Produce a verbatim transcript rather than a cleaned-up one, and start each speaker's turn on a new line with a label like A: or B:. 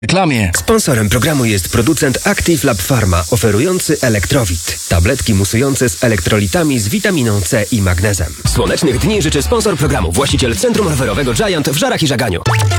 A: Reklamie.
B: Sponsorem programu jest producent Active Lab Pharma, oferujący Elektrowit. Tabletki musujące z elektrolitami z witaminą C i magnezem.
C: Słonecznych dni życzy sponsor programu, właściciel Centrum Rowerowego Giant w Żarach i Żaganiu.